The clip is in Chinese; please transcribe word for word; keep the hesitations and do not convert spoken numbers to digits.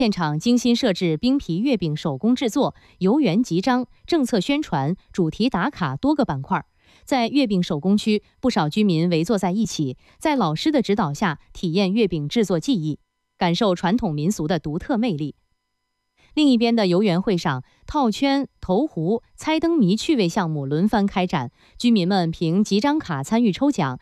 现场精心设置冰皮月饼手工制作、游园集章、政策宣传、主题打卡多个板块。在月饼手工区，不少居民围坐在一起，在老师的指导下体验月饼制作技艺，感受传统民俗的独特魅力。另一边的游园会上，套圈、投壶、猜灯谜趣味项目轮番开展，居民们凭集章卡参与抽奖，